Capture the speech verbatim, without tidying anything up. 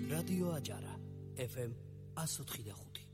რადიო აჭარა ეფ ემ one oh five point five.